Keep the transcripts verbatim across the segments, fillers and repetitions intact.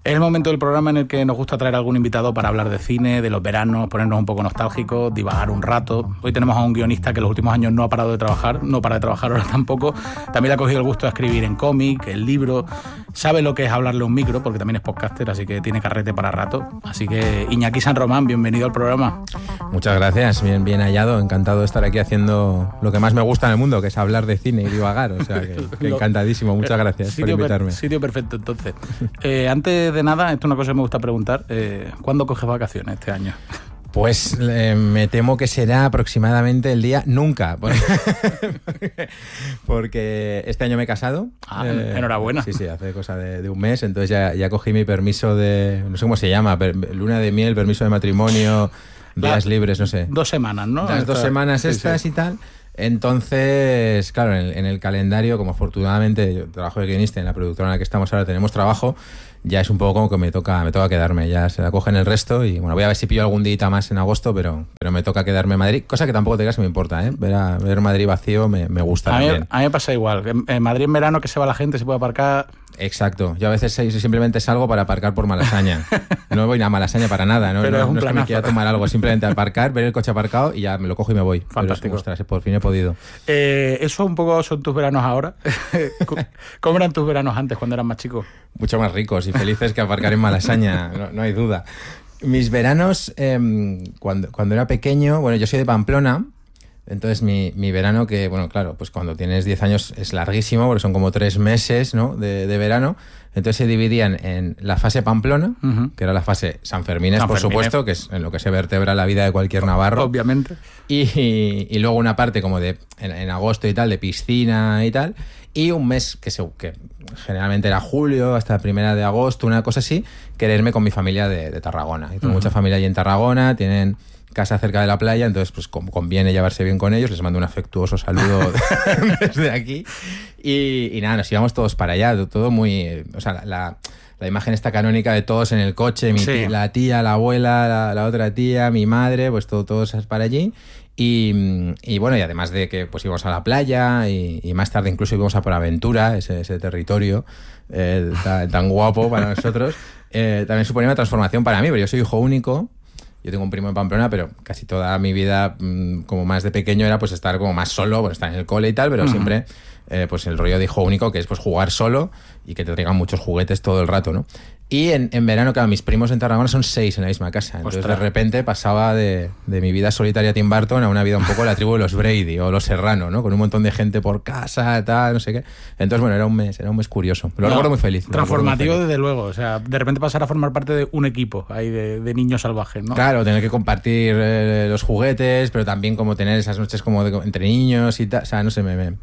Es el momento del programa en el que nos gusta traer a algún invitado para hablar de cine, de los veranos, ponernos un poco nostálgicos, divagar un rato. Hoy tenemos a un guionista que en los últimos años no ha parado de trabajar, no para de trabajar ahora tampoco. También le ha cogido el gusto de escribir en cómic, en libro. Sabe lo que es hablarle a un micro, porque también es podcaster, así que tiene carrete para rato. Así que Iñaki San Román, bienvenido al programa. Muchas gracias, bien, bien hallado. Encantado de estar aquí haciendo lo que más me gusta en el mundo, que es hablar de cine y divagar. O sea, que, que encantadísimo. Muchas gracias por invitarme. Per, sitio perfecto, entonces. Eh, antes de nada, esto es una cosa que me gusta preguntar. Eh, ¿Cuándo coges vacaciones este año? Pues eh, me temo que será aproximadamente el día nunca. Porque, porque este año me he casado. Ah, eh, enhorabuena. Sí, sí, hace cosa de, de un mes. Entonces ya, ya cogí mi permiso de, no sé cómo se llama, per, luna de miel, permiso de matrimonio, días libres, no sé. Dos semanas, ¿no? Las Esta, dos semanas sí, estas sí. y tal. Entonces, claro, en el, en el calendario, como afortunadamente yo trabajo de guionista en la productora en la que estamos ahora tenemos trabajo, ya es un poco como que me toca me toca quedarme, ya se la cogen el resto y bueno, voy a ver si pillo algún día más en agosto, pero pero me toca quedarme en Madrid, cosa que tampoco te digas que me importa, ¿eh? Ver, a, ver Madrid vacío me, me gusta a también. Mí, a mí me pasa igual, en, en Madrid en verano que se va la gente, se puede aparcar... Exacto, yo a veces simplemente salgo para aparcar por Malasaña, no voy a Malasaña para nada, no, pero no, es, un no es que me quiera tomar algo, simplemente aparcar, ver el coche aparcado y ya me lo cojo y me voy. Fantástico. Pero, ostras, por fin he podido. Eh, ¿Eso un poco son tus veranos ahora? ¿Cómo eran tus veranos antes, cuando eras más chico? Mucho más ricos y felices que aparcar en Malasaña, no, no hay duda. Mis veranos, eh, cuando, cuando era pequeño, bueno, yo soy de Pamplona, entonces mi, mi verano, que bueno, claro, pues cuando tienes diez años es larguísimo, porque son como tres meses, ¿no? de, de verano, entonces se dividían en la fase Pamplona, uh-huh. que era la fase Sanfermines, San por Fermines. supuesto, que es en lo que se vertebra la vida de cualquier navarro. Obviamente. Y, y, y luego una parte como de, en, en agosto y tal, de piscina y tal, y un mes que, se, que generalmente era julio, hasta la primera de agosto, una cosa así, quererme con mi familia de, de Tarragona. Y tengo uh-huh. mucha familia allí en Tarragona, tienen casa cerca de la playa, entonces pues conviene llevarse bien con ellos, les mando un afectuoso saludo desde aquí y, y nada, nos íbamos todos para allá, todo muy, o sea, la, la imagen esta canónica de todos en el coche, mi sí. tía, la tía, la abuela, la, la otra tía, mi madre, pues todo, todos para allí. Y, y bueno, y además de que pues íbamos a la playa y, y más tarde incluso íbamos a por Aventura, ese, ese territorio eh, tan, tan guapo para nosotros, eh, también suponía una transformación para mí, porque yo soy hijo único. Yo tengo un primo en Pamplona, pero casi toda mi vida, como más de pequeño, era pues estar como más solo, pues estar en el cole y tal, pero uh-huh. siempre eh, pues el rollo de hijo único, que es pues jugar solo y que te traigan muchos juguetes todo el rato, ¿no? Y en, en verano, claro, mis primos en Tarragona son seis en la misma casa. Entonces, Ostras. de repente pasaba de, de mi vida solitaria Tim Burton a una vida un poco la tribu de los Brady o los Serrano, ¿no? Con un montón de gente por casa, tal, no sé qué. Entonces, bueno, era un mes, era un mes curioso. Lo no, recuerdo muy feliz. Transformativo, muy feliz. Desde luego. O sea, de repente pasar a formar parte de un equipo ahí de, de niños salvajes, ¿no? Claro, tener que compartir eh, los juguetes, pero también como tener esas noches como de, entre niños y tal. O sea, no sé, me... me,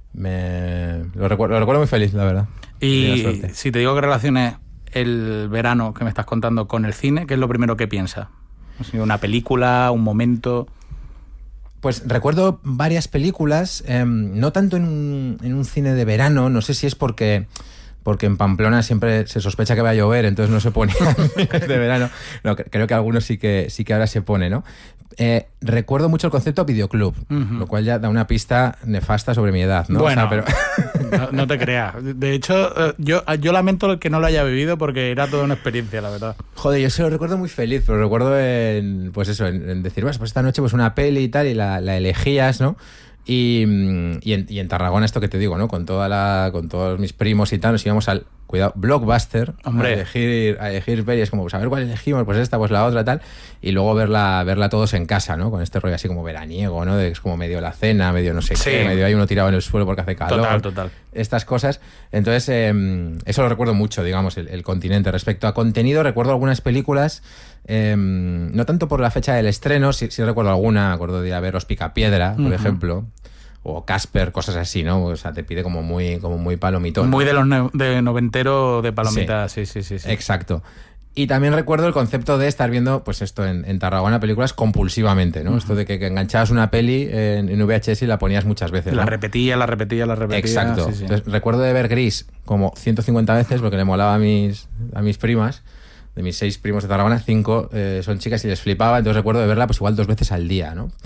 me lo, recuerdo, lo recuerdo muy feliz, la verdad. Y si te digo que relaciones el verano que me estás contando con el cine, ¿qué es lo primero que piensas? ¿Una película, un momento? Pues recuerdo varias películas, eh, no tanto en un, en un cine de verano, no sé si es porque... porque en Pamplona siempre se sospecha que va a llover, entonces no se pone de verano. No, creo que algunos sí que sí que ahora se pone, ¿no? Eh, recuerdo mucho el concepto videoclub, uh-huh. lo cual ya da una pista nefasta sobre mi edad, ¿no? Bueno, o sea, pero... no, no te creas. De hecho, yo, yo lamento el que no lo haya vivido porque era toda una experiencia, la verdad. Joder, yo se lo recuerdo muy feliz, pero recuerdo en, pues eso, en, en decir, pues esta noche pues una peli y tal, y la, la elegías, ¿no? Y, y, en, y en Tarragona, esto que te digo, ¿no? Con toda la, con todos mis primos y tal, nos íbamos al, cuidado, Blockbuster, Hombre. a elegir, a elegir pelis, como, pues a ver cuál elegimos, pues esta, pues la otra, tal, y luego verla, verla todos en casa, ¿no? Con este rollo así como veraniego, ¿no? De, es como medio la cena, medio no sé sí. qué, medio hay uno tirado en el suelo porque hace calor. Total, total. Estas cosas. Entonces, eh, eso lo recuerdo mucho, digamos, el, el continente. Respecto a contenido, recuerdo algunas películas, eh, no tanto por la fecha del estreno, sí, sí recuerdo alguna, me acuerdo de ir a ver Los Picapiedra, por uh-huh. ejemplo, o Casper, cosas así, ¿no? O sea, te pide como muy, como muy palomitón. Muy de los no, de noventero de palomitas, sí. Sí, sí, sí, sí. Exacto. Y también recuerdo el concepto de estar viendo, pues esto, en, en Tarragona, películas compulsivamente, ¿no? Uh-huh. Esto de que, que enganchabas una peli en, en V H S y la ponías muchas veces, ¿no? La repetía, la repetía, la repetía. Exacto. Sí, sí. Entonces, recuerdo de ver Gris como ciento cincuenta veces porque le molaba a mis, a mis primas. De mis seis primos de Tarragona, cinco eh, son chicas y les flipaba. Entonces recuerdo de verla pues igual dos veces al día, ¿no?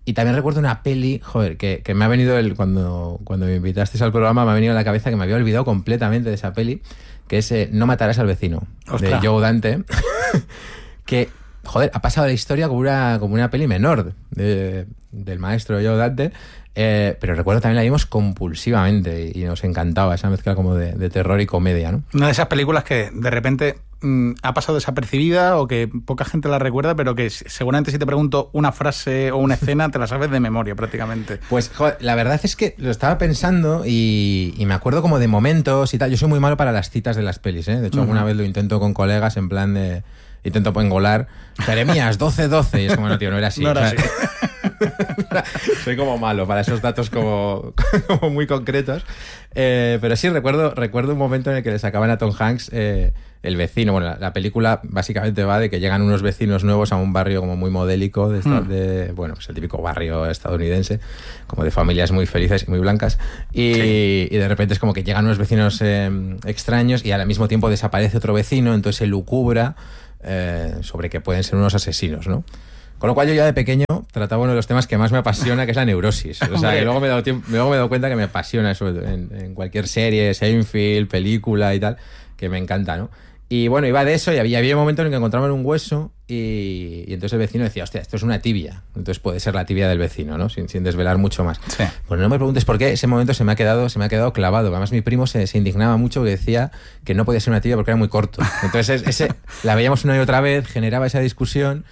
Y también recuerdo una peli, joder, que, que me ha venido, el, cuando, cuando me invitasteis al programa, me ha venido a la cabeza que me había olvidado completamente de esa peli, que es eh, No matarás al vecino, ¡ostras!, de Joe Dante, que, joder, ha pasado la historia como una, como una peli menor de, del maestro Joe Dante, eh, pero recuerdo también la vimos compulsivamente y, y nos encantaba esa mezcla como de, de terror y comedia, ¿no? Una de esas películas que de repente mmm, ha pasado desapercibida o que poca gente la recuerda, pero que seguramente si te pregunto una frase o una escena te la sabes de memoria prácticamente. Pues joder, la verdad es que lo estaba pensando y, y me acuerdo como de momentos y tal. Yo soy muy malo para las citas de las pelis, ¿eh? De hecho, uh-huh. alguna vez lo intento con colegas en plan de... Intento engolar. Jeremías, doce doce. Y es como, no, tío, no era así. No era o sea, así. Soy como malo para esos datos como, como muy concretos. Eh, pero sí, recuerdo, recuerdo un momento en el que le sacaban a Tom Hanks eh, el vecino. Bueno, la, la película básicamente va de que llegan unos vecinos nuevos a un barrio como muy modélico, de, esta, mm. de bueno, pues el típico barrio estadounidense, como de familias muy felices y muy blancas. Y, sí. y de repente es como que llegan unos vecinos eh, extraños y al mismo tiempo desaparece otro vecino, entonces se lucubra eh, sobre que pueden ser unos asesinos, ¿no? Con lo cual yo ya de pequeño trataba uno de los temas que más me apasiona, que es la neurosis. O sea, que luego me he dado, tiempo, luego me he dado cuenta que me apasiona eso en, en cualquier serie, Seinfeld, película y tal, que me encanta, ¿no? Y bueno, iba de eso y había, había un momento en el que encontraban un hueso y, y entonces el vecino decía, hostia, esto es una tibia. Entonces puede ser la tibia del vecino, ¿no? Sin, sin desvelar mucho más. Sí. Pues no me preguntes por qué, ese momento se me ha quedado, se me ha quedado clavado. Además mi primo se, se indignaba mucho porque decía que no podía ser una tibia porque era muy corto. Entonces ese, la veíamos una y otra vez, generaba esa discusión.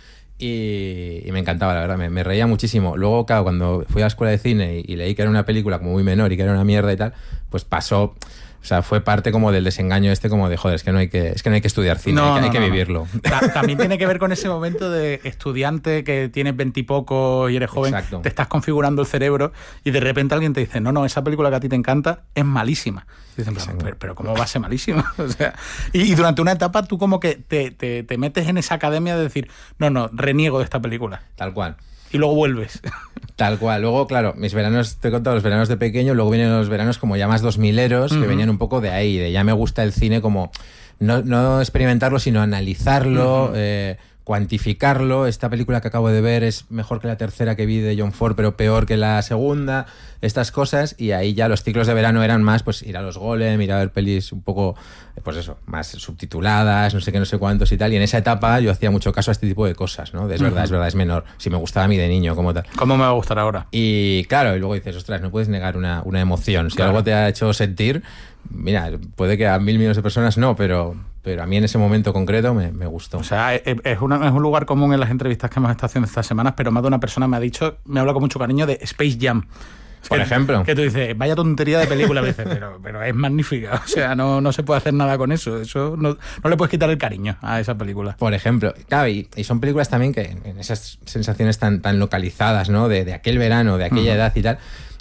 Y, y me encantaba, la verdad, me, me reía muchísimo. Luego, claro, cuando fui a la escuela de cine y, y leí que era una película como muy menor y que era una mierda y tal, pues pasó, o sea, fue parte como del desengaño este, como de, joder, es que no hay que, es que no hay que estudiar cine, no, hay que, no, hay que no, vivirlo. No. También tiene que ver con ese momento de estudiante que tienes veintipocos y eres joven, exacto, te estás configurando el cerebro y de repente alguien te dice, no, no, esa película que a ti te encanta es malísima. Y dicen, pero, pero ¿cómo va a ser malísima? O sea, y, y durante una etapa tú como que te, te, te metes en esa academia de decir, no, no, reniego de esta película. Tal cual. Y luego vuelves. Tal cual. Luego, claro, mis veranos, te he contado los veranos de pequeño, luego vienen los veranos como ya más dos mileros, uh-huh. que venían un poco de ahí, de ya me gusta el cine como no, no experimentarlo, sino analizarlo, uh-huh. eh, cuantificarlo. Esta película que acabo de ver es mejor que la tercera que vi de John Ford, pero peor que la segunda, estas cosas, y ahí ya los ciclos de verano eran más, pues ir a los Golem, ir a ver pelis un poco, pues eso, más subtituladas, no sé qué, no sé cuántos y tal, y en esa etapa yo hacía mucho caso a este tipo de cosas, ¿no? Es verdad, uh-huh. es verdad, es menor, si me gustaba a mí de niño, como tal. ¿Cómo me va a gustar ahora? Y claro, y luego dices, ostras, no puedes negar una, una emoción, si claro. algo te ha hecho sentir, mira, puede que a mil millones de personas no, pero... pero a mí en ese momento concreto me, me gustó. O sea, es, es, una, es un lugar común en las entrevistas que hemos estado haciendo estas semanas, pero más de una persona me ha dicho, me habla con mucho cariño de Space Jam. Por que, ejemplo. Que tú dices, vaya tontería de película, me dices, pero, pero es magnífica. O sea, no, no se puede hacer nada con eso. Eso no, no le puedes quitar el cariño a esa película. Por ejemplo. Claro, y, y son películas también que en esas sensaciones tan, tan localizadas, ¿no? De, de aquel verano, de aquella uh-huh. edad y tal.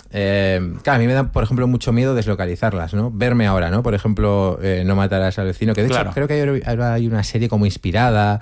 Eh, claro, a mí me da, por ejemplo, mucho miedo deslocalizarlas, ¿no? Verme ahora, ¿no? Por ejemplo, eh, No matarás al vecino, que de claro. hecho creo que hay, ahora hay una serie como inspirada,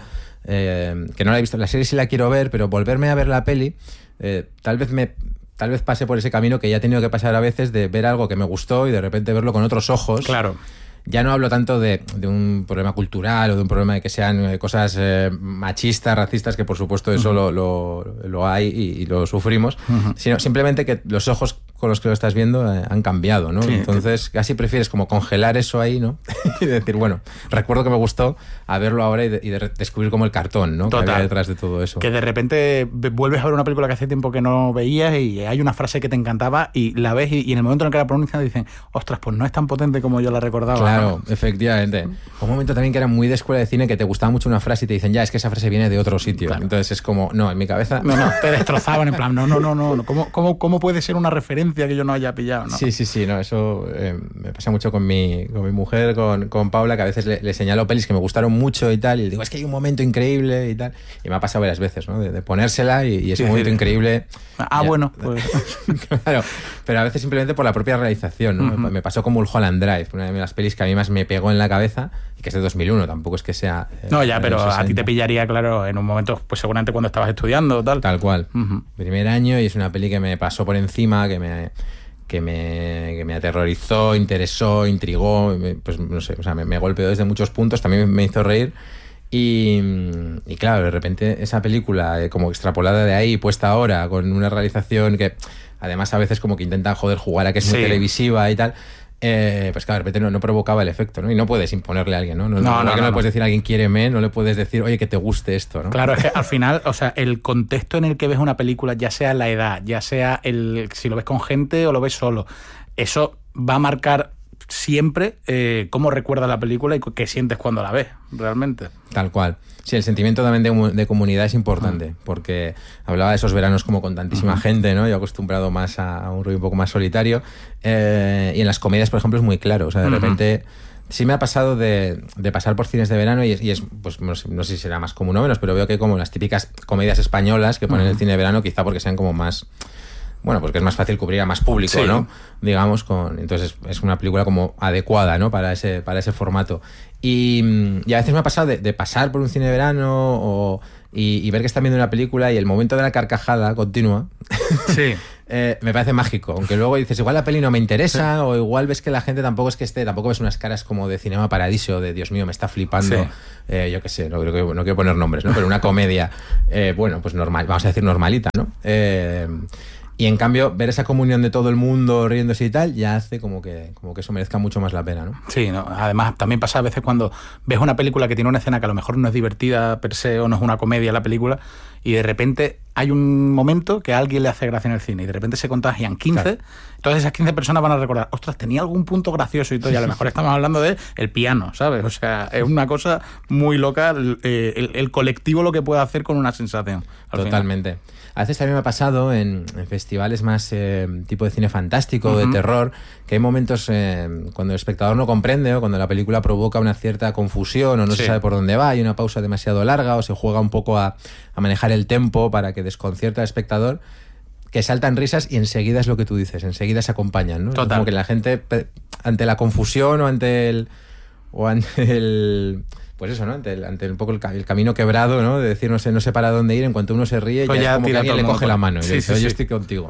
eh, que no la he visto. La serie sí la quiero ver, pero volverme a ver la peli, eh, tal vez me... Tal vez pase por ese camino que ya he tenido que pasar a veces de ver algo que me gustó y de repente verlo con otros ojos. Claro. Ya no hablo tanto de, de un problema cultural o de un problema de que sean cosas eh, machistas, racistas, que por supuesto eso uh-huh. lo, lo, lo hay y, y lo sufrimos, uh-huh. sino simplemente que los ojos con los que lo estás viendo eh, han cambiado, ¿no? Sí, entonces casi prefieres como congelar eso ahí, ¿no? Y decir, bueno, recuerdo que me gustó a verlo ahora y, de, y de descubrir como el cartón, ¿no? Total. Que había detrás de todo eso. Que de repente vuelves a ver una película que hace tiempo que no veías y hay una frase que te encantaba y la ves y, y en el momento en el que la pronuncian dicen, ostras, pues no es tan potente como yo la recordaba. Claro, ¿no? Efectivamente. Un momento también que era muy de escuela de cine, que te gustaba mucho una frase y te dicen, ya, es que esa frase viene de otro sitio. Claro. Entonces es como, no, en mi cabeza... No, no, te destrozaban en plan, no, no, no, no, ¿cómo, cómo, cómo puede ser una referencia que yo no haya pillado? ¿No? Sí, sí, sí, no, eso eh, me pasa mucho con mi, con mi mujer, con, con Paula, que a veces le, le señalo pelis que me gustaron mucho y tal, y le digo, es que hay un momento increíble y tal. Y me ha pasado varias veces, ¿no? De, de ponérsela y, y ese sí, momento sí, increíble... Ah, ya, bueno, pues... Claro, pero a veces simplemente por la propia realización, ¿no? Uh-huh. Me, me pasó con Mulholland Drive, una de las pelis que a mí más me pegó en la cabeza, y que es de dos mil uno, tampoco es que sea... Eh, no, ya, pero a ti te pillaría, claro, en un momento, pues seguramente cuando estabas estudiando, tal. Tal cual. Uh-huh. Primer año, y es una peli que me pasó por encima, que me... que me, que me aterrorizó, interesó, intrigó, me, pues no sé, o sea, me, me golpeó desde muchos puntos, también me hizo reír Y, y claro, de repente esa película eh, como extrapolada de ahí, puesta ahora, con una realización que además a veces como que intentan joder jugar a que es muy Sí. televisiva y tal, eh, pues claro, de repente no, no provocaba el efecto, ¿no? Y no puedes imponerle a alguien, ¿no? No, No, no, no, que no no, le no. puedes decir a alguien quiéreme, no le puedes decir, oye, que te guste esto, ¿no? Claro, es que al final, o sea, el contexto en el que ves una película, ya sea la edad, ya sea el si lo ves con gente o lo ves solo, eso va a marcar siempre eh, cómo recuerdas la película y qué sientes cuando la ves, realmente. Tal cual. Sí, el sentimiento también de, de comunidad es importante, uh-huh. porque hablaba de esos veranos como con tantísima uh-huh. gente, ¿no? Yo acostumbrado más a, a un rollo un poco más solitario. Eh, y en las comedias, por ejemplo, es muy claro. O sea, de uh-huh. repente sí me ha pasado de, de pasar por cines de verano y es, y es pues no sé, no sé si será más común o menos, pero veo que como las típicas comedias españolas que ponen uh-huh. el cine de verano, quizá porque sean como más... Bueno, porque es más fácil cubrir a más público, sí. ¿no? Digamos, con entonces es una película como adecuada, ¿no? Para ese, para ese formato. Y, y a veces me ha pasado de, de pasar por un cine de verano o, y, y ver que están viendo una película y el momento de la carcajada continua sí. eh, me parece mágico. Aunque luego dices, igual la peli no me interesa, sí. o igual ves que la gente tampoco es que esté, tampoco ves unas caras como de Cinema Paradiso, de Dios mío, me está flipando. Sí. Eh, yo qué sé, no, creo que, no quiero poner nombres, ¿no? Pero una comedia, eh, bueno, pues normal, vamos a decir normalita, ¿no? Eh, Y en cambio, ver esa comunión de todo el mundo riéndose y tal, ya hace como que, como que eso merezca mucho más la pena, ¿no? Sí, no, además también pasa a veces cuando ves una película que tiene una escena que a lo mejor no es divertida per se o no es una comedia la película y de repente hay un momento que a alguien le hace gracia en el cine y de repente se contagian quince, claro. Entonces esas quince personas van a recordar, ostras, tenía algún punto gracioso y todo, y a lo mejor estamos hablando de el piano, ¿sabes? O sea, es una cosa muy loca el, el, el colectivo lo que puede hacer con una sensación. Totalmente. Final. A veces también me ha pasado en, en festivales más eh, tipo de cine fantástico, uh-huh. de terror, que hay momentos eh, cuando el espectador no comprende o cuando la película provoca una cierta confusión o no sí. se sabe por dónde va, hay una pausa demasiado larga o se juega un poco a, a manejar el tempo para que desconcierta al espectador, que saltan risas y enseguida es lo que tú dices, enseguida se acompañan, ¿no? Total. Como que la gente, ante la confusión o ante el... o ante el pues eso, ¿no? Ante, el, ante un poco el, el camino quebrado, ¿no? De decir, no sé, no sé para dónde ir, en cuanto uno se ríe, pues ya, ya es como que alguien le coge la mano y sí, le dice, sí, oye, sí. estoy contigo.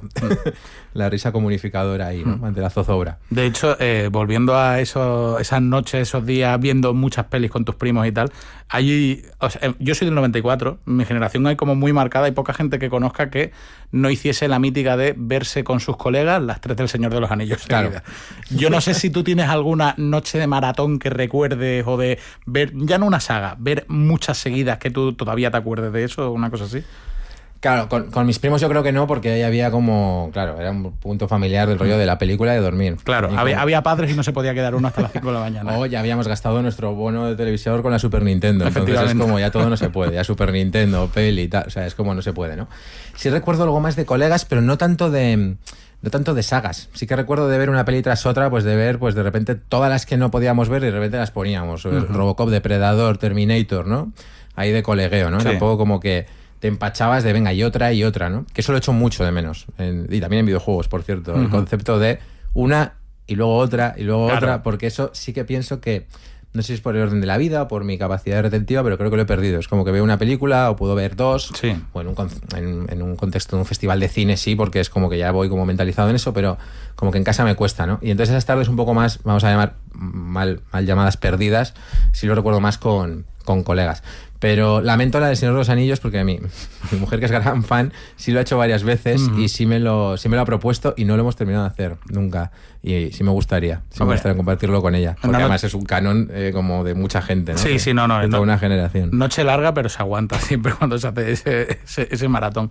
La risa comunificadora ahí, ¿no? Ante la zozobra. De hecho, eh, volviendo a eso, esas noches, esos días, viendo muchas pelis con tus primos y tal, hay, o sea, yo soy del noventa y cuatro, mi generación hay como muy marcada, hay poca gente que conozca que no hiciese la mítica de verse con sus colegas las tres del Señor de los Anillos. Claro. Yo no sé si tú tienes alguna noche de maratón que recuerdes o de ver, ya no una saga, ver muchas seguidas que tú todavía te acuerdes de eso o una cosa así. Claro, con, con mis primos yo creo que no, porque ahí había como, claro, era un punto familiar del rollo de la película de dormir. Claro, había, como... había padres y no se podía quedar uno hasta las cinco de la mañana. O ya habíamos gastado nuestro bono de televisor con la Super Nintendo, entonces es como ya todo no se puede, ya Super Nintendo, peli y tal, o sea, es como no se puede, ¿no? Sí recuerdo algo más de colegas, pero no tanto de... no tanto de sagas. Sí que recuerdo de ver una peli tras otra, pues de ver, pues de repente todas las que no podíamos ver y de repente las poníamos. Uh-huh. Robocop, Depredador, Terminator, ¿no? Ahí de colegueo, ¿no? Sí. Tampoco como que te empachabas de venga y otra y otra, ¿no? Que eso lo echo mucho de menos. En, y también en videojuegos, por cierto. Uh-huh. El concepto de una y luego otra y luego claro. otra, porque eso sí que pienso que no sé si es por el orden de la vida o por mi capacidad retentiva, pero creo que lo he perdido. Es como que veo una película o puedo ver dos, sí. o en un, en, en un contexto de un festival de cine sí, porque es como que ya voy como mentalizado en eso, pero como que en casa me cuesta, ¿no? Y entonces esas tardes un poco más, vamos a llamar mal, mal llamadas perdidas, sí lo recuerdo más con, con colegas. Pero lamento la del Señor de los Anillos porque mi, mi mujer, que es gran fan, sí lo ha hecho varias veces uh-huh. y sí me, lo, sí me lo ha propuesto y no lo hemos terminado de hacer nunca. Y sí me gustaría, sí Hombre. me gustaría compartirlo con ella. Porque no, además es un canon eh, como de mucha gente, ¿no? Sí, de, sí, no, no. De toda no, una generación. Noche larga, pero se aguanta siempre cuando se hace ese, ese, ese maratón.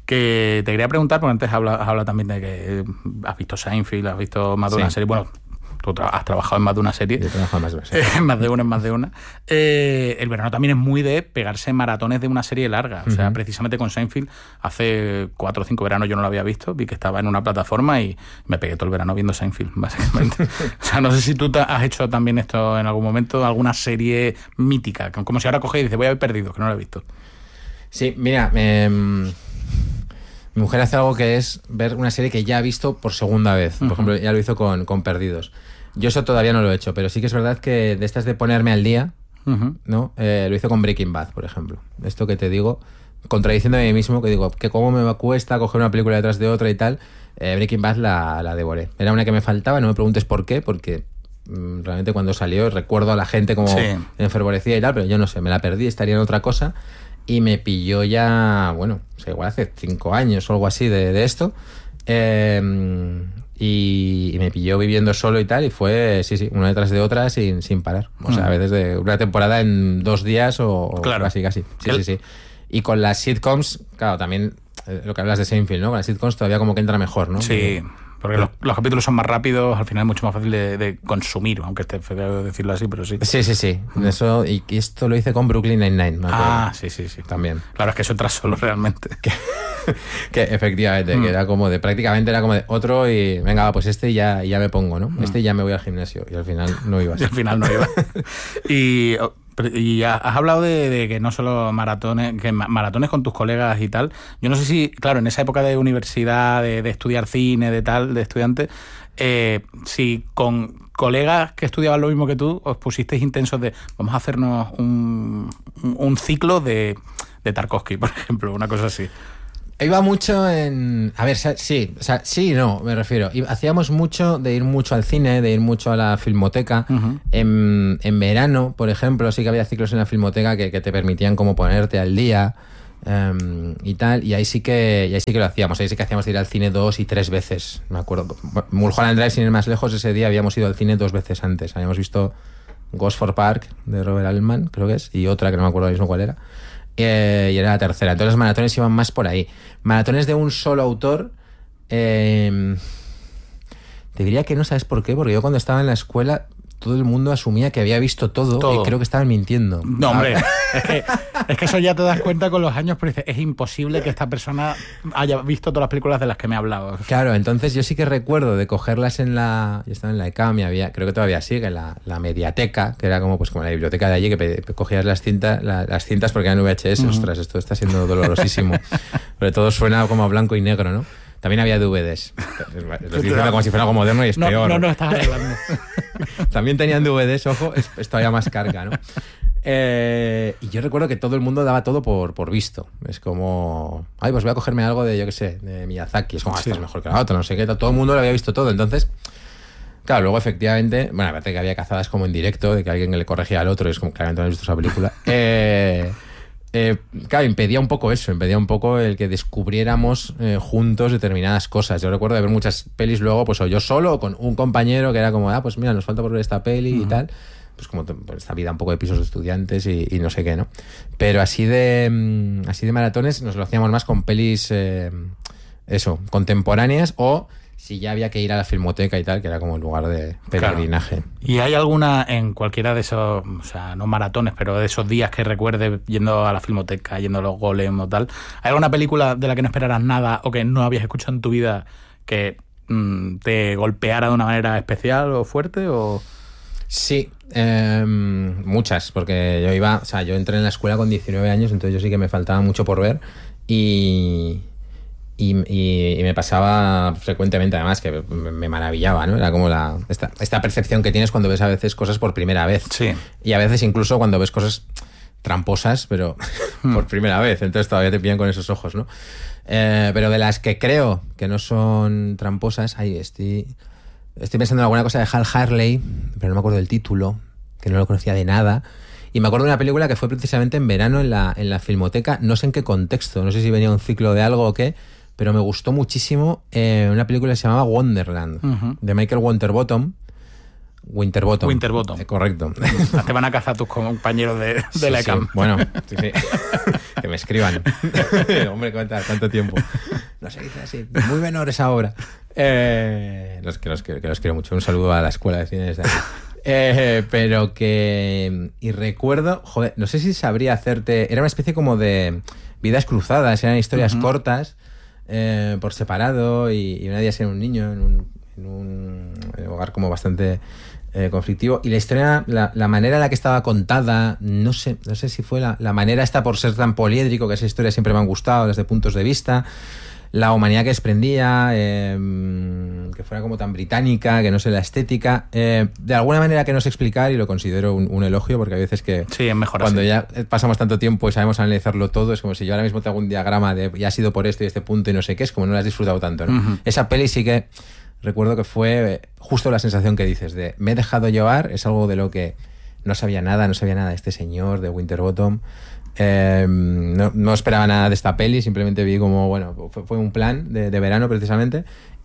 Que te quería preguntar, porque antes has hablado, has hablado también de que has visto Seinfeld, has visto más de una sí. serie. Bueno, tú tra- has trabajado en más de una serie. Yo he trabajado en más de una serie. Eh, más de una, en más de una. Eh, el verano también es muy de pegarse maratones de una serie larga. O uh-huh. sea, precisamente con Seinfeld, hace cuatro o cinco veranos yo no lo había visto, vi que estaba en una plataforma y me pegué todo el verano viendo Seinfeld, básicamente. O sea, no sé si tú has hecho también esto en algún momento, alguna serie mítica, como si ahora coges y dices, voy a haber perdido, que no lo he visto. Sí, mira, eh, mi mujer hace algo que es ver una serie que ya ha visto por segunda vez. Por uh-huh. ejemplo, ya lo hizo con, con Perdidos. Yo eso todavía no lo he hecho, pero sí que es verdad que de estas de ponerme al día, uh-huh. ¿no? Eh, lo hizo con Breaking Bad, por ejemplo. Esto que te digo, contradiciendo a mí mismo, que digo, que cómo me cuesta coger una película detrás de otra y tal, eh, Breaking Bad la, la devoré. Era una que me faltaba, no me preguntes por qué, porque realmente cuando salió, recuerdo a la gente como Sí. enfervorecida y tal, pero yo no sé, me la perdí, estaría en otra cosa y me pilló ya, bueno, o sea, igual hace cinco años o algo así de, de esto. Eh, y, y me pilló viviendo solo y tal, y fue, sí, sí, una detrás de otra sin, sin parar. O sea, a veces de una temporada en dos días o, o Claro. casi, casi. Sí, sí, sí. Y con las sitcoms, claro, también eh, lo que hablas de Seinfeld, ¿no? Con las sitcoms todavía como que entra mejor, ¿no? Sí, porque los, los capítulos son más rápidos, al final es mucho más fácil de, de consumir, aunque esté feo decirlo así, pero sí. Sí, sí, sí. Eso, y, y esto lo hice con Brooklyn Nine-Nine, me acuerdo. Ah, sí, sí, sí. También. Claro, es que eso entra solo realmente. Que efectivamente, Mm. que era como de, prácticamente era como de otro y venga, va, pues este ya, ya me pongo, ¿no? Mm. Este ya me voy al gimnasio y al final no iba Y así. al final no iba. y, y has hablado de, de que no solo maratones, que ma- maratones con tus colegas y tal. Yo no sé si, claro, en esa época de universidad, de, de estudiar cine, de tal, de estudiante, eh, si con colegas que estudiaban lo mismo que tú os pusisteis intensos de vamos a hacernos un, un, un ciclo de, de Tarkovsky, por ejemplo, una cosa así. Iba mucho en... A ver, sa- sí, o sea, sí y no, me refiero. Iba- Hacíamos mucho de ir mucho al cine, de ir mucho a la filmoteca. Ujú. en, en verano, por ejemplo, sí que había ciclos en la filmoteca que, que te permitían como ponerte al día em, y tal. Y ahí sí que y ahí sí que lo hacíamos. Ahí sí que hacíamos de ir al cine dos y tres veces. Me acuerdo. Mulholland Drive, sin ir más lejos, ese día habíamos ido al cine dos veces antes. Habíamos visto Ghost for Park de Robert Altman, creo que es, y otra que no me acuerdo ahora mismo cuál era. Eh, y era la tercera. Entonces los maratones iban más por ahí. Maratones de un solo autor. Eh, te diría que no, ¿sabes por qué? Porque yo cuando estaba en la escuela todo el mundo asumía que había visto todo, Todo. y creo que estaban mintiendo. No, hombre, es que, es que eso ya te das cuenta con los años, pero dices, es imposible que esta persona haya visto todas las películas de las que me ha hablado. Claro, entonces yo sí que recuerdo de cogerlas en la... Yo estaba en la E C A M y había, creo que todavía sigue, la, la mediateca, que era como pues como la biblioteca de allí, que pe- cogías las cintas, la- las cintas porque eran V H S. Uh-huh. Ostras, esto está siendo dolorosísimo. Pero todo suena como a blanco y negro, ¿no? También había D V Ds. Lo estoy diciendo como si fuera algo moderno y es no, peor. No, no, estás arreglando. También tenían D V Ds, ojo, es, es todavía más carga, ¿no? Eh, y yo recuerdo que todo el mundo daba todo por, por visto. Es como, ay, pues voy a cogerme algo de, yo qué sé, de Miyazaki. Es como, ah, Sí. esto es mejor que la otra, no sé qué. Todo el mundo lo había visto todo. Entonces, claro, luego efectivamente, bueno, aparte que había cazadas como en directo, de que alguien le corregía al otro, y es como, claramente no he visto esa película. Eh... Eh, claro, impedía un poco eso, impedía un poco el que descubriéramos eh, juntos determinadas cosas. Yo recuerdo de ver muchas pelis luego, pues o yo solo o con un compañero que era como, ah, pues mira, nos falta por ver esta peli uh-huh. y tal. Pues como pues, esta vida un poco de pisos de estudiantes y, y no sé qué, ¿no? Pero así de así de maratones nos lo hacíamos más con pelis, eh, eso, contemporáneas o... si ya había que ir a la filmoteca y tal, que era como el lugar de peregrinaje. Claro. ¿Y hay alguna en cualquiera de esos, o sea, no maratones, pero de esos días que recuerdes yendo a la filmoteca, yendo a los Golem o tal, hay alguna película de la que no esperaras nada o que no habías escuchado en tu vida que mmm, te golpeara de una manera especial o fuerte? O... Sí, eh, muchas, porque yo iba, o sea, yo entré en la escuela con diecinueve años, entonces yo sí que me faltaba mucho por ver y... Y, y, y me pasaba frecuentemente, además, que me, me maravillaba, ¿no? Era como la esta, esta percepción que tienes cuando ves a veces cosas por primera vez. Sí. Y a veces incluso cuando ves cosas tramposas, pero hmm. por primera vez. Entonces todavía te pillan con esos ojos, ¿no? Eh, pero de las que creo que no son tramposas, ahí estoy, estoy pensando en alguna cosa de Hal Harley, pero no me acuerdo del título, que no lo conocía de nada. Y me acuerdo de una película que fue precisamente en verano en la, en la filmoteca, no sé en qué contexto, no sé si venía un ciclo de algo o qué, pero me gustó muchísimo eh, una película que se llamaba Wonderland, uh-huh. de Michael Winterbottom. Winterbottom. Winterbottom. Eh, correcto. Te van a cazar tus compañeros de, de sí, la E C A M. Sí. Bueno, sí, sí. Que me escriban. Hombre, cuánta, cuánto tiempo. No se dice así. Muy menor esa obra. Eh, los, que, los, que, que los quiero mucho. Un saludo a la escuela de cine desde aquí. Eh, pero que... Y recuerdo... Joder, no sé si sabría hacerte... Era una especie como de vidas cruzadas. Eran historias uh-huh. cortas. Eh, por separado y, y una de ellas era un niño en un, en un hogar como bastante eh, conflictivo y la historia, la, la manera en la que estaba contada, no sé, no sé si fue la, la manera esta por ser tan poliédrico, que esas historias siempre me han gustado desde puntos de vista, la humanidad que desprendía, eh, que fuera como tan británica, que no sé, la estética, eh, de alguna manera que no sé explicar y lo considero un, un elogio porque hay veces que sí, es mejor cuando así. Ya pasamos tanto tiempo y sabemos analizarlo todo, es como si yo ahora mismo te hago un diagrama de ya ha sido por esto y este punto y no sé qué, es como no lo has disfrutado tanto, ¿no? Uh-huh. Esa peli sí que recuerdo que fue justo la sensación que dices de me he dejado llevar, es algo de lo que no sabía nada, no sabía nada de este señor, de Winterbottom. Eh, no, no esperaba nada de esta peli, simplemente vi como, bueno, fue, fue un plan de, de verano precisamente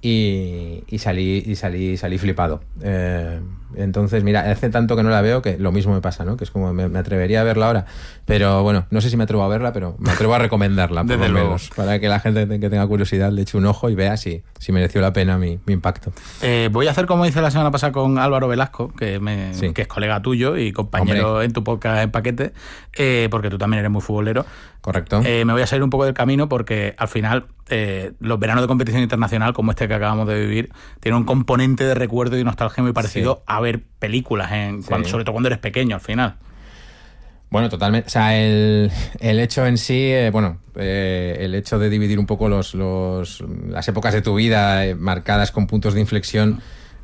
y, y salí y salí salí flipado. Eh, entonces, mira, hace tanto que no la veo que lo mismo me pasa, ¿no? Que es como, me, me atrevería a verla ahora, pero bueno, no sé si me atrevo a verla, pero me atrevo a recomendarla, por lo menos, para que la gente que tenga curiosidad le eche un ojo y vea si, si mereció la pena mi, mi impacto. Eh, voy a hacer como hice la semana pasada con Álvaro Velasco, que, me, sí. que es colega tuyo y compañero Hombre. en tu podcast en Paquete, eh, porque tú también eres muy futbolero. Correcto. Eh, me voy a salir un poco del camino porque al final eh, los veranos de competición internacional, como este que acabamos de vivir, tienen un componente de recuerdo y nostalgia muy parecido sí. a ver películas, en, sí. cuando, sobre todo cuando eres pequeño al final. Bueno, totalmente. O sea, el, el hecho en sí, eh, bueno, eh, el hecho de dividir un poco los, los las épocas de tu vida eh, marcadas con puntos de inflexión,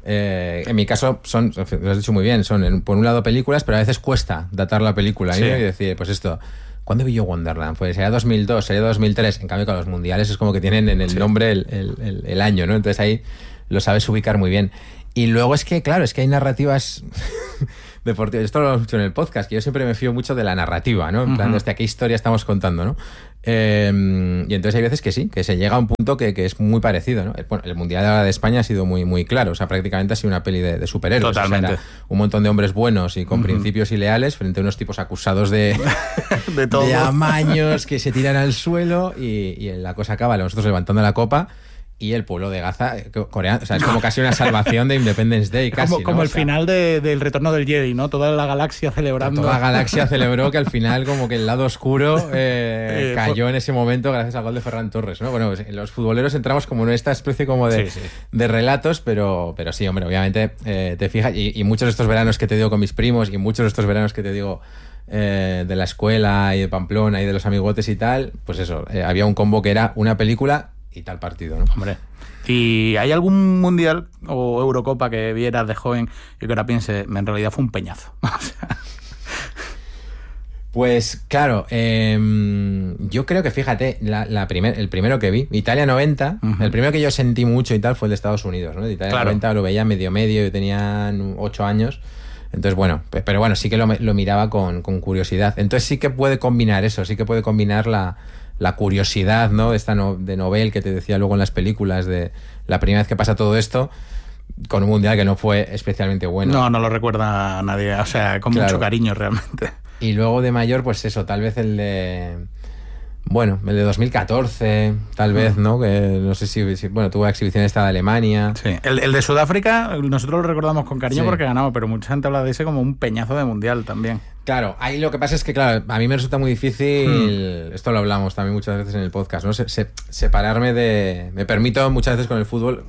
eh, en mi caso son, lo has dicho muy bien, son por un lado películas, pero a veces cuesta datar la película sí. ¿eh? y decir, pues esto... ¿Cuándo vi yo Wonderland? Pues sería dos mil dos, sería dos mil tres. En cambio, con los mundiales es como que tienen en el sí. nombre el, el, el, el año, ¿no? Entonces ahí lo sabes ubicar muy bien. Y luego es que, claro, es que hay narrativas deportivas. Esto lo hemos dicho en el podcast, que yo siempre me fío mucho de la narrativa, ¿no? En plan, uh-huh. hostia, ¿qué historia estamos contando, no? Eh, y entonces hay veces que sí, que se llega a un punto que, que es muy parecido, ¿no? Bueno, el Mundial de España ha sido muy, muy claro, o sea, prácticamente ha sido una peli de, de superhéroes. Totalmente. O sea, un montón de hombres buenos y con uh-huh. principios y leales frente a unos tipos acusados de, de, todo. de amaños que se tiran al suelo y, y la cosa acaba nosotros levantando la copa. Y el pueblo de Gaza, coreano, o sea, es como casi una salvación de Independence Day, casi, Como, ¿no? como el o sea, final de, del Retorno del Jedi, ¿no? Toda la galaxia celebrando. Toda la galaxia celebró que al final como que el lado oscuro eh, eh, cayó en ese momento gracias al gol de Ferran Torres, ¿no? Bueno, pues los futboleros entramos como en esta especie como de, sí, sí. de relatos, pero, pero sí, hombre, obviamente eh, te fijas, y, y muchos de estos veranos que te digo con mis primos, y muchos de estos veranos que te digo eh, de la escuela y de Pamplona y de los amigotes y tal, pues eso, eh, había un combo que era una película y tal partido, ¿no? Hombre. ¿Y hay algún mundial o Eurocopa que vieras de joven y que ahora piense, en realidad fue un peñazo? Pues claro, eh, yo creo que fíjate, la, la primer, el primero que vi, Italia noventa, uh-huh. el primero que yo sentí mucho y tal fue el de Estados Unidos, ¿no? De Italia claro. noventa lo veía medio medio, yo tenía ocho años. Entonces, bueno, pero bueno, sí que lo, lo miraba con, con curiosidad. Entonces sí que puede combinar eso, sí que puede combinar la... la curiosidad, ¿no? Esta no, de novel que te decía luego en las películas de la primera vez que pasa todo esto, con un mundial que no fue especialmente bueno. No, no lo recuerda a nadie, o sea, con claro. mucho cariño realmente. Y luego de mayor, pues eso, tal vez el de... Bueno, el de dos mil catorce, tal vez, ¿no? Que no sé si, si bueno, tuvo la exhibición esta de Alemania. Sí, el, el de Sudáfrica nosotros lo recordamos con cariño sí. porque ganamos, pero mucha gente habla de ese como un peñazo de mundial también. Claro, ahí lo que pasa es que, claro, a mí me resulta muy difícil, hmm. esto lo hablamos también muchas veces en el podcast, ¿no? Se, se, separarme de... Me permito muchas veces con el fútbol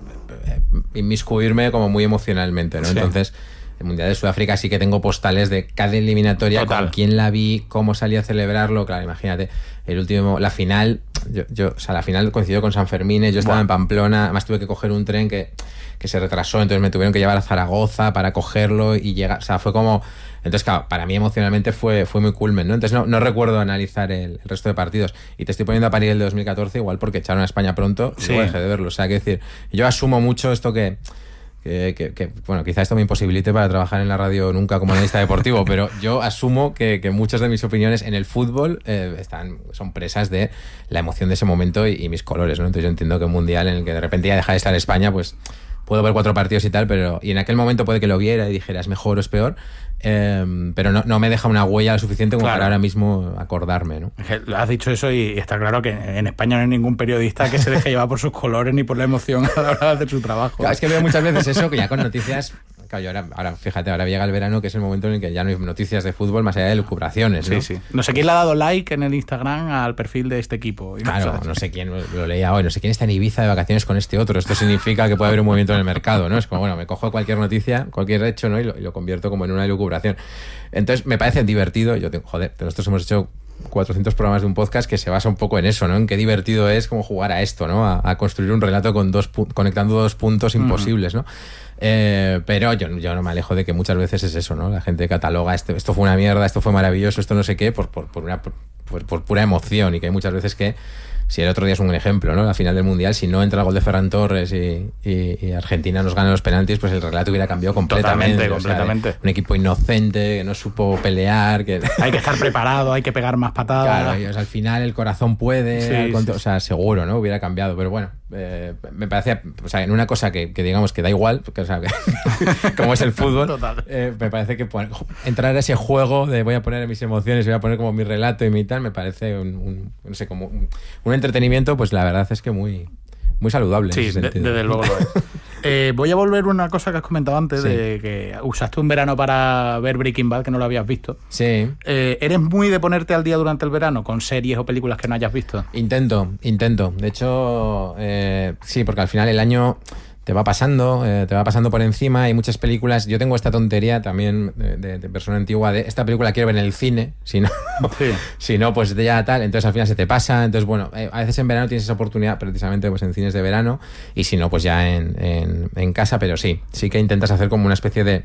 inmiscuirme como muy emocionalmente, ¿no? Sí. Entonces... El Mundial de Sudáfrica sí que tengo postales de cada eliminatoria, Total. con quién la vi, cómo salí a celebrarlo. Claro, imagínate, el último, la final, yo, yo o sea, la final coincidió con San Fermín, yo estaba bueno. en Pamplona, además tuve que coger un tren que, que se retrasó, entonces me tuvieron que llevar a Zaragoza para cogerlo y llegar, o sea, fue como... Entonces, claro, para mí emocionalmente fue, fue muy culmen, ¿no? Entonces no, no recuerdo analizar el, el resto de partidos. Y te estoy poniendo a parir el de dos mil catorce, igual porque echaron a España pronto y sí. luego dejé de verlo. O sea, que decir, yo asumo mucho esto que... Que, que, que, bueno, quizá esto me imposibilite para trabajar en la radio nunca como analista deportivo, pero yo asumo que, que muchas de mis opiniones en el fútbol eh, están, son presas de la emoción de ese momento y, y mis colores, ¿no? Entonces yo entiendo que un mundial en el que de repente ya deja de estar España, pues puedo ver cuatro partidos y tal, pero y en aquel momento puede que lo viera y dijera es mejor o es peor, eh, pero no, no me deja una huella lo suficiente como claro. para ahora mismo acordarme, ¿no? Has dicho eso y está claro que en España no hay ningún periodista que se deje llevar por sus colores ni por la emoción a la hora de hacer su trabajo. Claro, es que veo muchas veces eso, que ya con noticias... Claro, ahora, ahora, fíjate, ahora llega el verano, que es el momento en el que ya no hay noticias de fútbol más allá de lucubraciones, ¿no? Sí, sí. No sé quién le ha dado like en el Instagram al perfil de este equipo. Y claro, no, no sé quién, lo leía hoy, no sé quién está en Ibiza de vacaciones con este otro. Esto significa que puede haber un movimiento en el mercado, ¿no? Es como, bueno, me cojo cualquier noticia, cualquier hecho, ¿no? Y lo, y lo convierto como en una lucubración. Entonces, me parece divertido. Yo tengo, joder, nosotros hemos hecho cuatrocientos programas de un podcast que se basa un poco en eso, ¿no? En qué divertido es como jugar a esto, ¿no? A, a construir un relato con dos pu- conectando dos puntos imposibles, ¿no? Eh, pero yo, yo no me alejo de que muchas veces es eso, ¿no? La gente cataloga esto, esto fue una mierda, esto fue maravilloso, esto no sé qué, por, por, por una por, por pura emoción, y que hay muchas veces que, si el otro día es un ejemplo, ¿no? La final del Mundial, si no entra el gol de Ferran Torres y, y, y Argentina nos gana los penaltis, pues el relato hubiera cambiado completamente. Totalmente, completamente. O sea, un equipo inocente, que no supo pelear, que... Hay que estar preparado, hay que pegar más patadas. Claro, y, o sea, al final el corazón puede, sí, contra... sí, o sea, seguro, ¿no? Hubiera cambiado, pero bueno, eh, me parece, o sea, en una cosa que, que digamos que da igual, porque, o sea, que, como es el fútbol, eh, me parece que poner, entrar a ese juego de voy a poner mis emociones, voy a poner como mi relato y mi tal, me parece un, un no sé, como un, un entretenimiento, pues la verdad es que muy, muy saludable. Sí, en ese de, sentido. desde luego lo es. Eh, voy a volver a una cosa que has comentado antes, sí. de que usaste un verano para ver Breaking Bad, que no lo habías visto. Sí. Eh, ¿Eres muy de ponerte al día durante el verano con series o películas que no hayas visto? Intento, intento. De hecho, eh, sí, porque al final el año te va pasando, eh, te va pasando por encima. Hay muchas películas. Yo tengo esta tontería también de, de, de persona antigua de esta película quiero ver en el cine, si no, sí. si no pues ya tal. Entonces al final se te pasa. Entonces bueno, eh, a veces en verano tienes esa oportunidad precisamente pues en cines de verano, y si no pues ya en, en, en casa. Pero sí, sí que intentas hacer como una especie de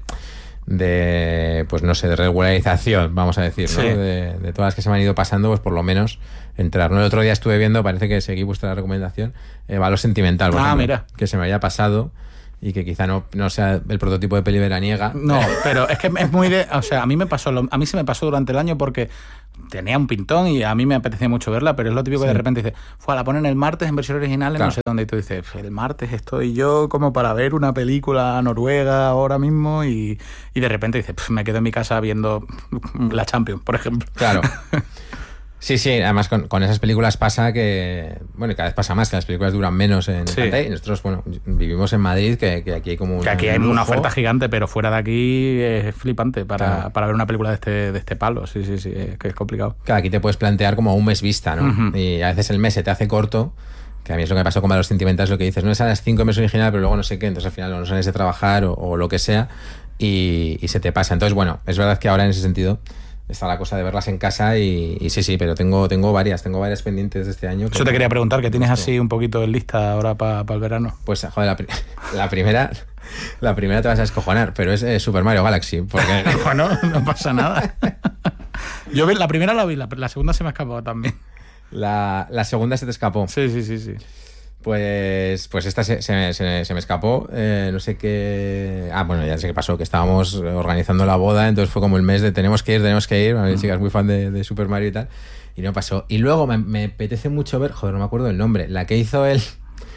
de pues no sé, de regularización, vamos a decir, ¿no? Sí. De, de todas las que se me han ido pasando, pues por lo menos entrar, ¿no? El otro día estuve viendo, parece que seguí vuestra recomendación, eh, Valor Sentimental, por ah, ejemplo, mira. que se me había pasado y que quizá no, no sea el prototipo de peli veraniega. No, pero es que es muy de... O sea, a mí me pasó, a mí se me pasó durante el año porque tenía un pintón y a mí me apetecía mucho verla, pero es lo típico sí. que de repente dice, fue la ponen el martes en versión original en claro. no sé dónde, y tú dices, el martes estoy yo como para ver una película noruega ahora mismo, y, y de repente dices, me quedo en mi casa viendo la Champions, por ejemplo. Claro. Sí, sí, además con, con esas películas pasa que, bueno, cada vez pasa más, que las películas duran menos en sí. pantalla, y nosotros, bueno, vivimos en Madrid, que, que aquí hay como un Que aquí hay lujo. Una oferta gigante, pero fuera de aquí es flipante para, claro. para ver una película de este, de este palo, sí, sí, sí, es que es complicado. Claro, aquí te puedes plantear como un mes vista, ¿no? Uh-huh. Y a veces el mes se te hace corto, que a mí es lo que me pasó con Valor Sentimental, es lo que dices, no es a las cinco meses original, pero luego no sé qué, entonces al final no sales de trabajar o, o lo que sea, y, y se te pasa. Entonces, bueno, es verdad que ahora en ese sentido está la cosa de verlas en casa y, y sí, sí, pero tengo, tengo varias, tengo varias pendientes de este año. Eso te quería preguntar, que tienes así un poquito en lista ahora para pa el verano. Pues, joder, la, la primera la primera te vas a escojonar, pero es eh, Super Mario Galaxy. Porque... bueno, no pasa nada. Yo vi, la primera la vi, la, la segunda se me ha escapado también. La, la segunda se te escapó. Sí, sí, sí, sí. Pues, pues esta se, se, se, se me escapó, eh, no sé qué... Ah, bueno, ya sé qué pasó, que estábamos organizando la boda, entonces fue como el mes de tenemos que ir, tenemos que ir, mi chica es muy fan de, de Super Mario y tal, y no pasó. Y luego me, me apetece mucho ver, joder, no me acuerdo el nombre, la que hizo él,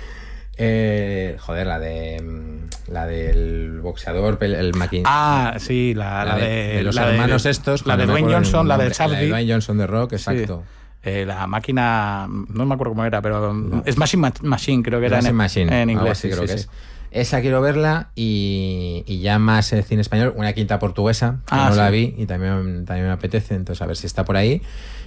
eh, joder, la de la del boxeador, el, el maquin... Ah, sí, la, la, la de, de, de los la hermanos de, estos. La de Dwayne Johnson, la de Charlie. La de Dwayne Johnson de Rock, exacto. Sí. Eh, la máquina, no me acuerdo cómo era, pero no. Smashing Machine creo que era en, Machine, en inglés. Sí, creo sí, que sí. es. Esa quiero verla y, y ya más eh, cine español, una quinta portuguesa, que ah, no sí. la vi y también, también me apetece, entonces a ver si está por ahí.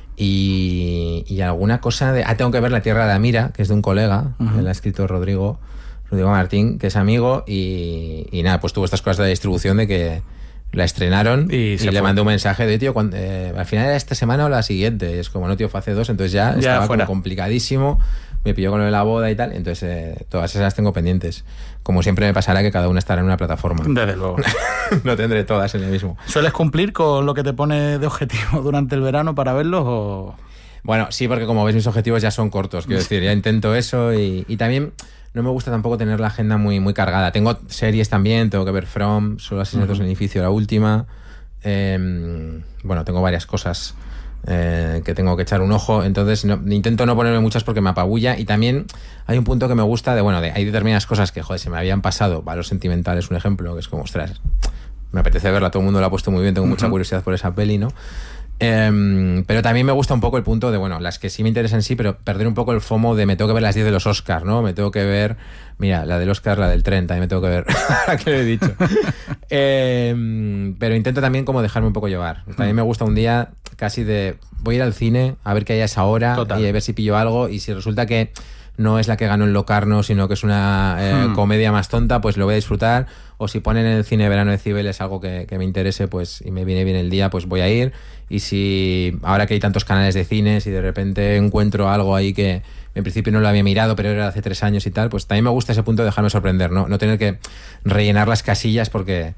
Y, y alguna cosa de... Ah, tengo que ver La Tierra de Amira, que es de un colega, uh-huh. que la ha escrito Rodrigo, Rodrigo Martín, que es amigo, y, y nada, pues tuvo estas cosas de distribución de que la estrenaron y, y le fue. mandé un mensaje de, tío, cuando, eh, al final era esta semana o la siguiente. Y es como, no, tío, fue hace dos, entonces ya, ya estaba como complicadísimo. Me pilló con lo de la boda y tal. Entonces, eh, todas esas tengo pendientes. Como siempre me pasará que cada una estará en una plataforma. Desde luego. No tendré todas en el mismo. ¿Sueles cumplir con lo que te pone de objetivo durante el verano para verlos o...? Bueno, sí, porque como ves mis objetivos ya son cortos. Quiero decir, ya intento eso y, y también... No me gusta tampoco tener la agenda muy, muy cargada. Tengo series también, tengo que ver From, Solo asesinatos uh-huh. en el edificio, la última. Eh, bueno, tengo varias cosas eh, que tengo que echar un ojo. Entonces no, intento no ponerme muchas porque me apabulla. Y también hay un punto que me gusta de, bueno, de, hay determinadas cosas que, joder, se me habían pasado. Valor Sentimental es un ejemplo, que es como, ostras, me apetece verla, todo el mundo la ha puesto muy bien, tengo uh-huh. mucha curiosidad por esa peli, ¿no? Eh, pero también me gusta un poco el punto de, bueno, las que sí me interesan sí, pero perder un poco el FOMO de me tengo que ver las diez de los Oscars, ¿no? Me tengo que ver, mira, la del Oscar, la del treinta, y me tengo que ver, que lo he dicho. eh, pero intento también como dejarme un poco llevar. También me gusta un día casi de, voy a ir al cine a ver qué hay a esa hora. Total. Y a ver si pillo algo, y si resulta que no es la que ganó en Locarno, sino que es una eh, hmm. comedia más tonta, pues lo voy a disfrutar. O si ponen en el cine Verano de Cibeles algo que, que me interese, pues y me viene bien el día, pues voy a ir. Y si ahora que hay tantos canales de cines y de repente encuentro algo ahí que en principio no lo había mirado, pero era hace tres años y tal, pues también me gusta ese punto de dejarme sorprender, ¿no? No tener que rellenar las casillas porque,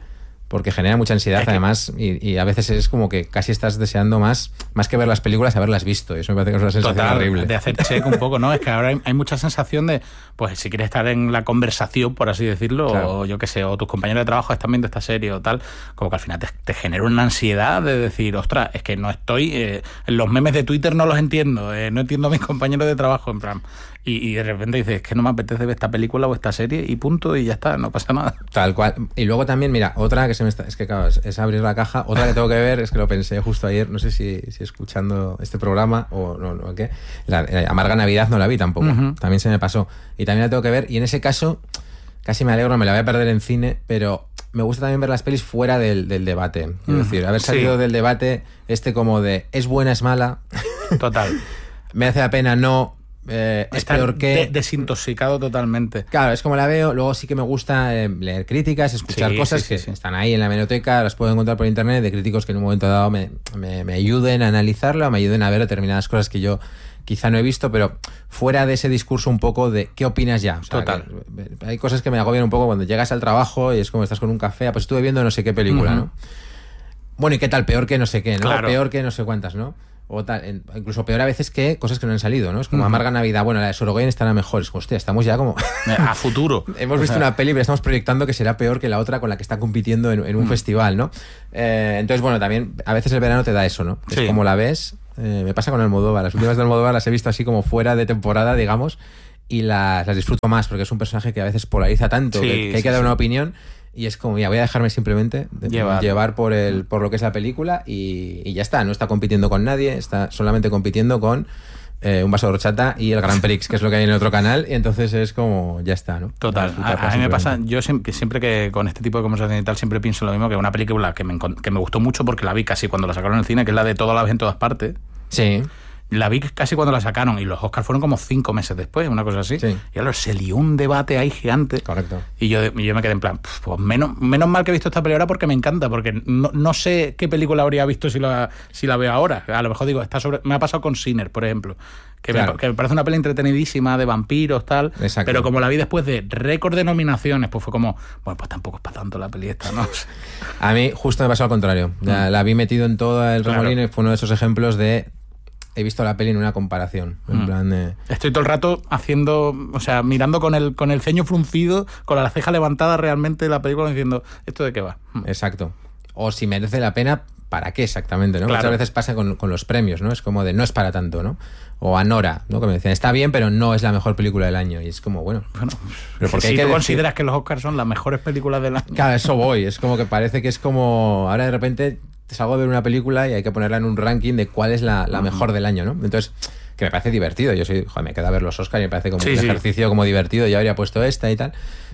porque genera mucha ansiedad, es que, además, y, y a veces es como que casi estás deseando más más que ver las películas, haberlas visto, y eso me parece que es una sensación total, horrible. De hacer check un poco, ¿no? Es que ahora hay, hay mucha sensación de, pues si quieres estar en la conversación, por así decirlo, claro. o yo qué sé, o tus compañeros de trabajo están viendo esta serie o tal, como que al final te, te genera una ansiedad de decir, ostras, es que no estoy, eh, los memes de Twitter no los entiendo, eh, no entiendo a mis compañeros de trabajo, en plan... Y, y de repente dices, es que no me apetece ver esta película o esta serie y punto, y ya está, no pasa nada. Tal cual. Y luego también, mira, otra que se me está... Es que claro, es, es abrir la caja. Otra que tengo que ver, es que lo pensé justo ayer, no sé si, si escuchando este programa o no, no ¿qué? La, la Amarga Navidad no la vi tampoco. Uh-huh. También se me pasó. Y también la tengo que ver. Y en ese caso, casi me alegro, me la voy a perder en cine, pero me gusta también ver las pelis fuera del, del debate. Es uh-huh. decir, haber salido sí. del debate este como de es buena, es mala. Total. Me hace la pena, no... Eh, es Estar peor que... de- desintoxicado totalmente. Claro, es como la veo. Luego sí que me gusta eh, leer críticas, escuchar sí, cosas sí, sí, que sí. están ahí en la hemeroteca, las puedo encontrar por internet, de críticos que en un momento dado me, me, me ayuden a analizarlo, me ayuden a ver determinadas cosas que yo quizá no he visto, pero fuera de ese discurso un poco de ¿qué opinas ya? O sea, total. Que, hay cosas que me agobian un poco cuando llegas al trabajo y es como estás con un café, pues estuve viendo no sé qué película, uh-huh. ¿no? Bueno, ¿y qué tal? Peor que no sé qué, ¿no? Claro. Peor que no sé cuántas, ¿no? O tal, incluso peor a veces que cosas que no han salido, ¿no? Es como uh-huh. Amarga Navidad, bueno, la de Sorogoyen estará mejor. Es como, hostia, estamos ya como... a futuro. Hemos visto o sea... una peli, pero estamos proyectando que será peor que la otra con la que está compitiendo en, en un uh-huh. festival, ¿no? Eh, entonces, bueno, también a veces el verano te da eso, ¿no? Es sí. como la ves. Eh, me pasa con Almodóvar. Las últimas de Almodóvar las he visto así como fuera de temporada, digamos, y las, las disfruto más, porque es un personaje que a veces polariza tanto, sí, que, que hay que sí, dar una sí. opinión. Y es como, ya voy a dejarme simplemente de, llevar, llevar por el por lo que es la película y, y ya está. No está compitiendo con nadie, está solamente compitiendo con eh, un vaso de horchata y el Grand Prix, que es lo que hay en el otro canal. Y entonces es como, ya está, ¿no? Total. A, a mí me pasa, yo siempre, siempre que con este tipo de conversación y tal, siempre pienso lo mismo, que una película que me, que me gustó mucho porque la vi casi cuando la sacaron en el cine, que es la de Toda la vez en todas partes. Sí. La vi casi cuando la sacaron y los Oscars fueron como cinco meses después, una cosa así. Sí. Y ahora se lió un debate ahí gigante. Correcto. Y yo, y yo me quedé en plan, pues menos, menos mal que he visto esta peli ahora porque me encanta, porque no, no sé qué película habría visto si la, si la veo ahora. A lo mejor digo, está sobre, me ha pasado con Sinner, por ejemplo, que, claro. me, que me parece una peli entretenidísima de vampiros, tal. Exacto. Pero como la vi después de récord de nominaciones, pues fue como, bueno, pues tampoco es para tanto la peli esta, ¿no? A mí justo me pasó al contrario. La, la vi metido en todo el remolino claro. y fue uno de esos ejemplos de... He visto la peli en una comparación. En mm. plan de... Estoy todo el rato haciendo, o sea, mirando con el con el ceño fruncido, con la ceja levantada realmente la película diciendo, ¿esto de qué va? Exacto. O si merece la pena, ¿para qué exactamente? ¿no? Claro. Muchas veces pasa con, con los premios, ¿no? Es como de, no es para tanto, ¿no? O Anora, ¿no? Que me decían, está bien, pero no es la mejor película del año. Y es como, bueno... bueno pero porque si hay tú que consideras decir... que los Oscars son las mejores películas del año... Claro, eso voy. Es como que parece que es como... Ahora de repente... salgo a ver una película y hay que ponerla en un ranking de cuál es la, la mejor del año, ¿no? Entonces, que me parece divertido. Yo soy, joder, me queda ver los Oscars y me parece como sí, un sí. ejercicio como divertido. Yo habría puesto esta y tal.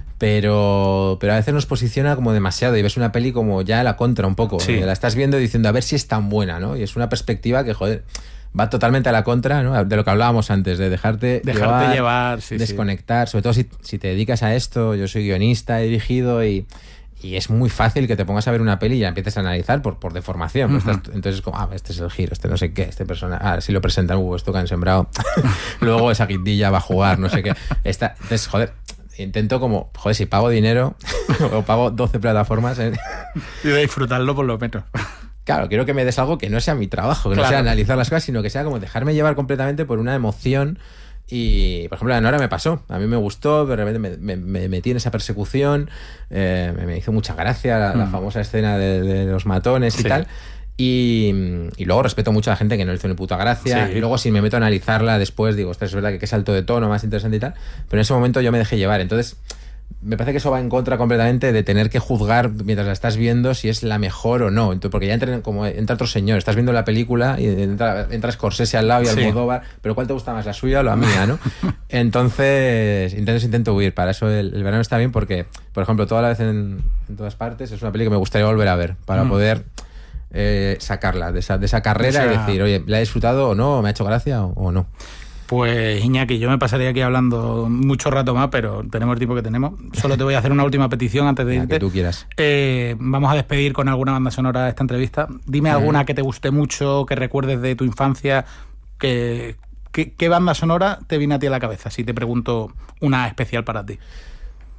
Pero, pero a veces nos posiciona como demasiado y ves una peli como ya a la contra un poco. Sí. La estás viendo diciendo a ver si es tan buena, ¿no? Y es una perspectiva que, joder, va totalmente a la contra, ¿no? De lo que hablábamos antes, de dejarte, dejarte llevar, llevar sí, desconectar. Sí. Sobre todo si, si te dedicas a esto. Yo soy guionista, he dirigido y... Y es muy fácil que te pongas a ver una peli y ya empieces a analizar por, por deformación. Uh-huh. Estás, entonces es como, ah, este es el giro, este no sé qué, este personaje, ah, si lo presentan, uh, esto que han sembrado. Luego esa guindilla va a jugar, no sé qué. Esta, entonces, joder, intento como, joder, si pago dinero o pago doce plataformas... ¿eh? Y de disfrutarlo por lo menos. Claro, quiero que me des algo que no sea mi trabajo, que claro. no sea analizar las cosas, sino que sea como dejarme llevar completamente por una emoción. Y, por ejemplo, la Nora me pasó. A mí me gustó, de repente me, me, me metí en esa persecución. Eh, me, me hizo mucha gracia la, mm. la famosa escena de, de los matones y sí. tal. Y, y luego respeto mucho a la gente que no le hizo ni puta gracia. Sí. Y luego, si me meto a analizarla después, digo, ostras, es verdad que qué salto de tono más interesante y tal. Pero en ese momento yo me dejé llevar. Entonces, me parece que eso va en contra completamente de tener que juzgar mientras la estás viendo si es la mejor o no. Entonces, porque ya entra, como entra otro señor, estás viendo la película y entra, entra Scorsese al lado y Almodóvar, sí. pero ¿cuál te gusta más, la suya o la mía, no? Entonces, entonces intento huir. Para eso el, el verano está bien porque, por ejemplo, toda la vez en, en todas partes es una película que me gustaría volver a ver para mm. poder eh, sacarla de esa, de esa carrera, o sea, y decir, oye, ¿la he disfrutado o no? ¿Me ha hecho gracia o, o no? Pues Iñaki, yo me pasaría aquí hablando mucho rato más, pero tenemos el tiempo que tenemos. Solo te voy a hacer una última petición antes de irte. La que tú quieras. Eh, vamos a despedir con alguna banda sonora de esta entrevista. Dime uh-huh. alguna que te guste mucho, que recuerdes de tu infancia. Que, que, ¿Qué banda sonora te viene a ti a la cabeza? Si te pregunto una especial para ti.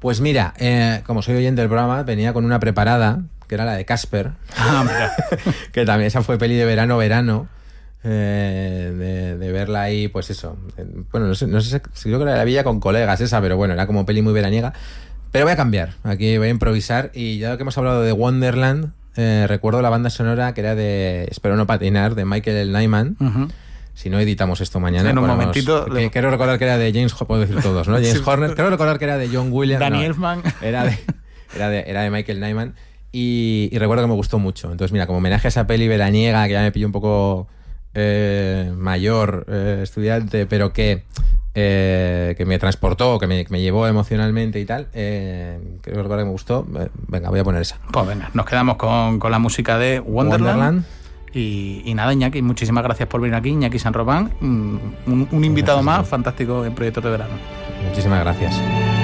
Pues mira, eh, como soy oyente del programa, venía con una preparada, que era la de Casper. Ah, mira. Que también esa fue peli de verano, verano. Eh, de, de verla ahí, pues eso. Bueno, no sé, no sé si creo que la villa con colegas esa, pero bueno, era como peli muy veraniega. Pero voy a cambiar, aquí voy a improvisar. Y ya que hemos hablado de Wonderland, eh, recuerdo la banda sonora que era de Espero no patinar, de Michael Nyman. Uh-huh. Si no editamos esto mañana. En un ponemos, momentito. Que, quiero recordar que era de James, puedo decir todos, ¿no? James sí. Horner. Quiero recordar que era de John Williams. Danny no, Elfman. Era de, era, de, era de Michael Nyman. Y, y recuerdo que me gustó mucho. Entonces, mira, como homenaje a esa peli veraniega que ya me pilló un poco eh, mayor, eh, estudiante, pero que, eh, que me transportó, que me, que me llevó emocionalmente y tal, eh, creo que recuerdo que me gustó. Eh, venga, voy a poner esa. Pues venga, nos quedamos con, con la música de Wonderland. Wonderland. Y, y nada, Iñaki, muchísimas gracias por venir aquí, Iñaki San Román, un, un invitado gracias, más, sí. fantástico en Proyectos de Verano. Muchísimas gracias.